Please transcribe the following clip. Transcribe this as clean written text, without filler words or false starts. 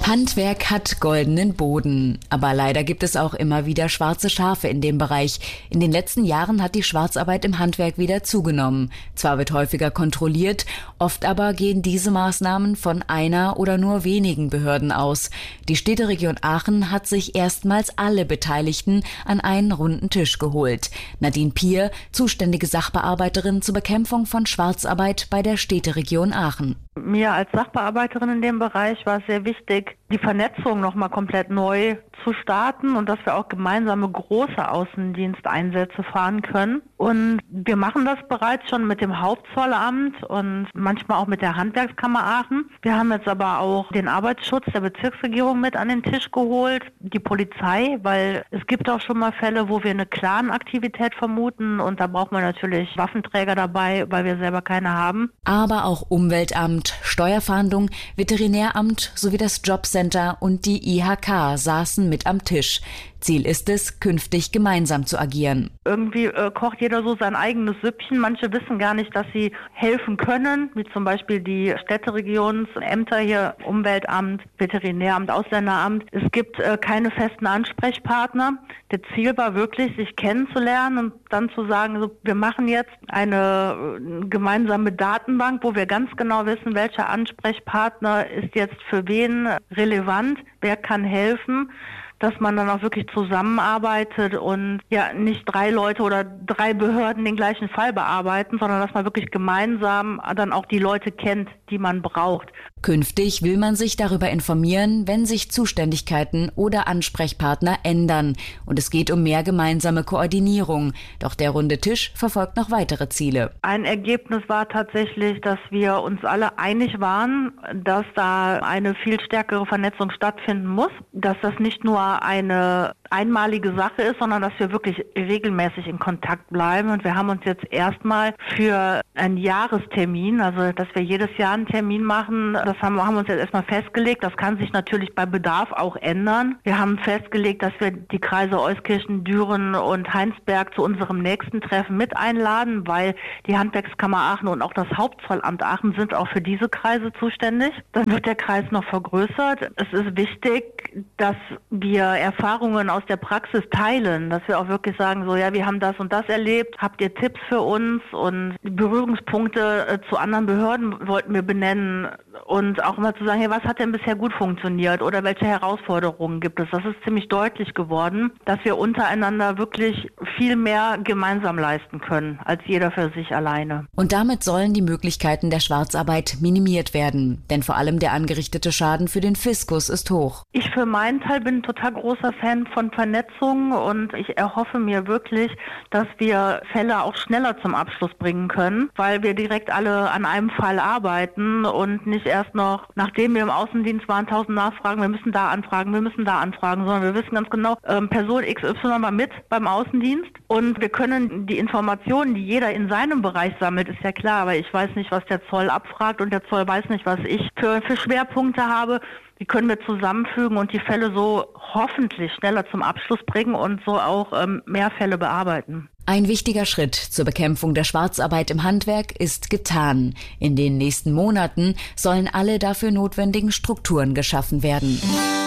Handwerk hat goldenen Boden, aber leider gibt es auch immer wieder schwarze Schafe in dem Bereich. In den letzten Jahren hat die Schwarzarbeit im Handwerk wieder zugenommen. Zwar wird häufiger kontrolliert, oft aber gehen diese Maßnahmen von einer oder nur wenigen Behörden aus. Die Städteregion Aachen hat sich erstmals alle Beteiligten an einen runden Tisch geholt. Nadine Pier, zuständige Sachbearbeiterin zur Bekämpfung von Schwarzarbeit bei der Städteregion Aachen. Mir als Sachbearbeiterin in dem Bereich war es sehr wichtig, die Vernetzung nochmal komplett neu zu starten und dass wir auch gemeinsame große Außendiensteinsätze fahren können. Und wir machen das bereits schon mit dem Hauptzollamt und manchmal auch mit der Handwerkskammer Aachen. Wir haben jetzt aber auch den Arbeitsschutz der Bezirksregierung mit an den Tisch geholt, die Polizei, weil es gibt auch schon mal Fälle, wo wir eine Clan-Aktivität vermuten und da braucht man natürlich Waffenträger dabei, weil wir selber keine haben. Aber auch Umweltamt, Steuerfahndung, Veterinäramt sowie das Jobcenter und die IHK saßen mit am Tisch. Ziel ist es, künftig gemeinsam zu agieren. Irgendwie kocht jeder so sein eigenes Süppchen. Manche wissen gar nicht, dass sie helfen können, wie zum Beispiel die Städteregionsämter hier, Umweltamt, Veterinäramt, Ausländeramt. Es gibt keine festen Ansprechpartner. Das Ziel war wirklich, sich kennenzulernen und dann zu sagen, so, wir machen jetzt eine gemeinsame Datenbank, wo wir ganz genau wissen, welcher Ansprechpartner ist jetzt für wen relevant, wer kann helfen, dass man dann auch wirklich zusammenarbeitet und ja nicht 3 Leute oder 3 Behörden den gleichen Fall bearbeiten, sondern dass man wirklich gemeinsam dann auch die Leute kennt, die man braucht. Künftig will man sich darüber informieren, wenn sich Zuständigkeiten oder Ansprechpartner ändern. Und es geht um mehr gemeinsame Koordinierung. Doch der runde Tisch verfolgt noch weitere Ziele. Ein Ergebnis war tatsächlich, dass wir uns alle einig waren, dass da eine viel stärkere Vernetzung stattfinden muss, dass das nicht nur eine einmalige Sache ist, sondern dass wir wirklich regelmäßig in Kontakt bleiben. Und wir haben uns jetzt erstmal für einen Jahrestermin, also dass wir jedes Jahr einen Termin machen, das haben wir uns jetzt erstmal festgelegt. Das kann sich natürlich bei Bedarf auch ändern. Wir haben festgelegt, dass wir die Kreise Euskirchen, Düren und Heinsberg zu unserem nächsten Treffen mit einladen, weil die Handwerkskammer Aachen und auch das Hauptzollamt Aachen sind auch für diese Kreise zuständig. Dann wird der Kreis noch vergrößert. Es ist wichtig, dass wir Erfahrungen aus der Praxis teilen, dass wir auch wirklich sagen, so ja, wir haben das und das erlebt, habt ihr Tipps für uns und Berührungspunkte zu anderen Behörden wollten wir benennen und auch immer zu sagen, hey, was hat denn bisher gut funktioniert oder welche Herausforderungen gibt es? Das ist ziemlich deutlich geworden, dass wir untereinander wirklich viel mehr gemeinsam leisten können, als jeder für sich alleine. Und damit sollen die Möglichkeiten der Schwarzarbeit minimiert werden, denn vor allem der angerichtete Schaden für den Fiskus ist hoch. Ich für meinen Teil bin total großer Fan von Vernetzung und ich erhoffe mir wirklich, dass wir Fälle auch schneller zum Abschluss bringen können, weil wir direkt alle an einem Fall arbeiten und nicht erst noch, nachdem wir im Außendienst waren, 1000 Nachfragen, wir müssen da anfragen, sondern wir wissen ganz genau, Person XY war mit beim Außendienst und wir können die Informationen, die jeder in seinem Bereich sammelt, ist ja klar, aber ich weiß nicht, was der Zoll abfragt und der Zoll weiß nicht, was ich für Schwerpunkte habe. Die können wir zusammenfügen und die Fälle so hoffentlich schneller zum Abschluss bringen und so auch mehr Fälle bearbeiten. Ein wichtiger Schritt zur Bekämpfung der Schwarzarbeit im Handwerk ist getan. In den nächsten Monaten sollen alle dafür notwendigen Strukturen geschaffen werden.